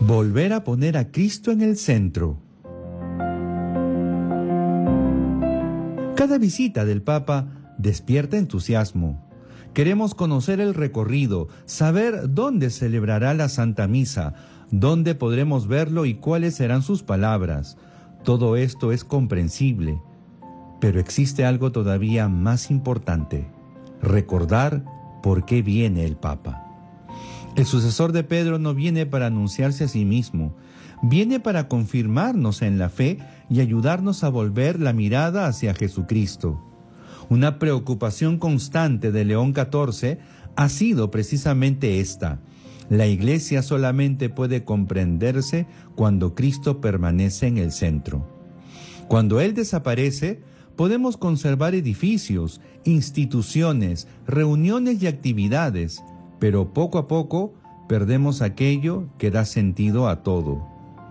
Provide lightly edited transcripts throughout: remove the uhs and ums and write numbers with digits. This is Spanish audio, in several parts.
Volver a poner a Cristo en el centro. Cada visita del Papa despierta entusiasmo. Queremos conocer el recorrido, saber dónde celebrará la Santa Misa, dónde podremos verlo y cuáles serán sus palabras. Todo esto es comprensible, pero existe algo todavía más importante: recordar por qué viene el Papa. El sucesor de Pedro no viene para anunciarse a sí mismo, viene para confirmarnos en la fe y ayudarnos a volver la mirada hacia Jesucristo. Una preocupación constante de León XIV ha sido precisamente esta: la Iglesia solamente puede comprenderse cuando Cristo permanece en el centro. Cuando Él desaparece, podemos conservar edificios, instituciones, reuniones y actividades, pero poco a poco perdemos aquello que da sentido a todo.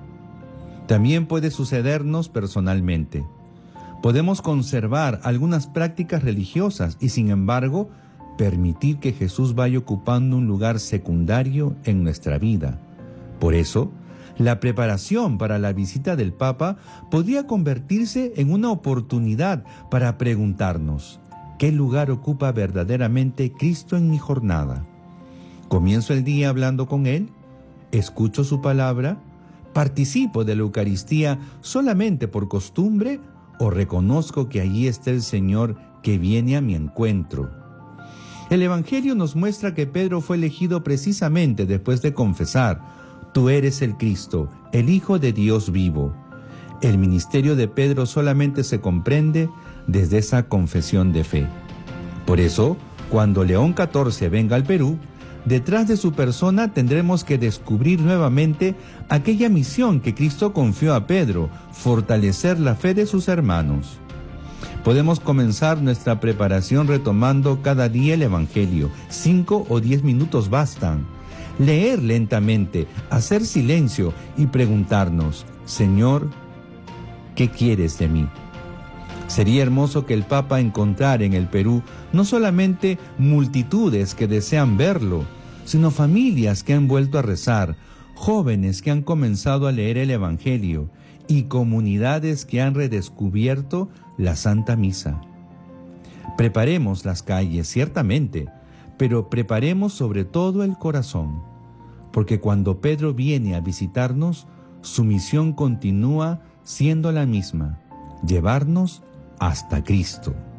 También puede sucedernos personalmente. Podemos conservar algunas prácticas religiosas y, sin embargo, permitir que Jesús vaya ocupando un lugar secundario en nuestra vida. Por eso, la preparación para la visita del Papa podría convertirse en una oportunidad para preguntarnos: ¿qué lugar ocupa verdaderamente Cristo en mi jornada? ¿Comienzo el día hablando con Él? ¿Escucho su palabra? ¿Participo de la Eucaristía solamente por costumbre o reconozco que allí está el Señor que viene a mi encuentro? El Evangelio nos muestra que Pedro fue elegido precisamente después de confesar: tú eres el Cristo, el Hijo de Dios vivo. El ministerio de Pedro solamente se comprende desde esa confesión de fe. Por eso, cuando León XIV venga al Perú, detrás de su persona tendremos que descubrir nuevamente aquella misión que Cristo confió a Pedro: fortalecer la fe de sus hermanos. Podemos comenzar nuestra preparación retomando cada día el Evangelio. 5 o 10 minutos bastan. Leer lentamente, hacer silencio y preguntarnos: Señor, ¿qué quieres de mí? Sería hermoso que el Papa encontrara en el Perú no solamente multitudes que desean verlo, sino familias que han vuelto a rezar, jóvenes que han comenzado a leer el Evangelio y comunidades que han redescubierto la Santa Misa. Preparemos las calles, ciertamente, pero preparemos sobre todo el corazón, porque cuando Pedro viene a visitarnos, su misión continúa siendo la misma: llevarnos hasta Cristo.